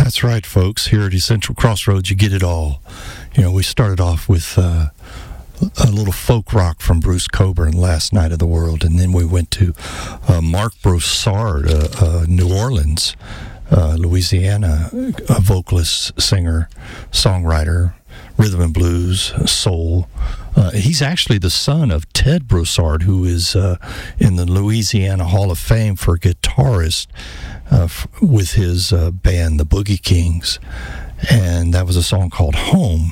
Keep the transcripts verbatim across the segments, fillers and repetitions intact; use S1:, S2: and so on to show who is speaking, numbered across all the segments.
S1: That's right, folks. Here at Essential Crossroads, you get it all. You know, we started off with uh, a little folk rock from Bruce Cockburn, Last Night of the World, and then we went to uh, Marc Broussard, uh, uh, New Orleans, uh, Louisiana, a vocalist, singer, songwriter, rhythm and blues, soul. Uh, he's actually the son of Ted Broussard, who is uh, in the Louisiana Hall of Fame for guitarist uh, f- with his uh, band, the Boogie Kings. And that was a song called Home.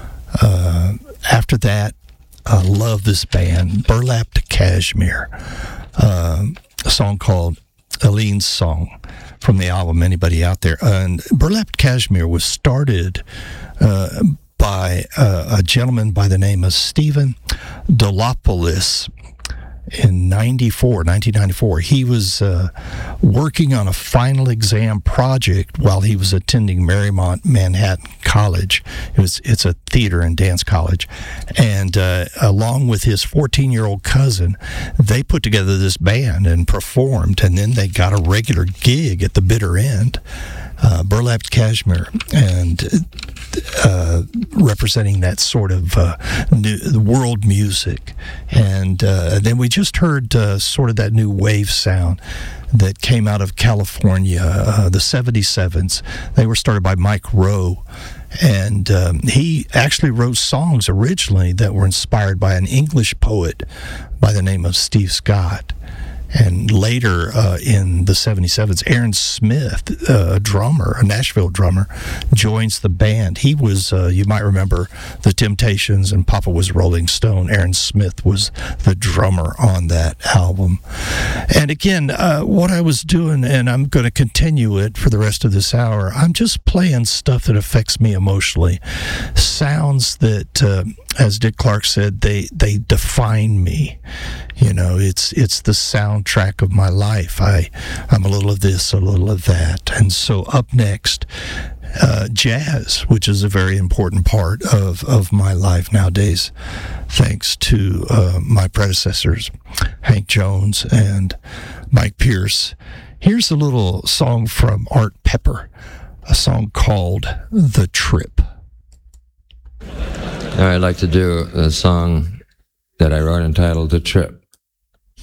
S1: Uh, after that, I love this band, Burlap to Cashmere, uh, a song called Aline's Song from the album Anybody Out There. And Burlap to Cashmere was started uh, by uh, a gentleman by the name of Stephen Dolopoulos in ninety-four, nineteen ninety-four. He was uh, working on a final exam project while he was attending Marymount Manhattan College. It was, it's a theater and dance college. And uh, along with his fourteen-year-old cousin, they put together this band and performed, and then they got a regular gig at the bitter end. Uh, Burlap Cashmere, and uh, representing that sort of uh, new, world music. And uh, then we just heard uh, sort of that new wave sound that came out of California, uh, the seventy-sevens. They were started by Mike Rowe. And um, he actually wrote songs originally that were inspired by an English poet by the name of Steve Scott. And later uh, in the seventy-sevens, Aaron Smith, uh, a drummer, a Nashville drummer, joins the band. He was, uh, you might remember, The Temptations and Papa Was Rolling Stone. Aaron Smith was the drummer on that album. And again, uh, what I was doing, and I'm going to continue it for the rest of this hour, I'm just playing stuff that affects me emotionally. Sounds that, uh, as Dick Clark said, they, they define me. You know, it's it's the soundtrack of my life. I, I'm a little of this, a little of that. And so up next, uh, jazz, which is a very important part of, of my life nowadays, thanks to uh, my predecessors, Hank Jones and Mike Pierce. Here's a little song from Art Pepper, a song called The Trip.
S2: I'd like to do a song that I wrote entitled The Trip.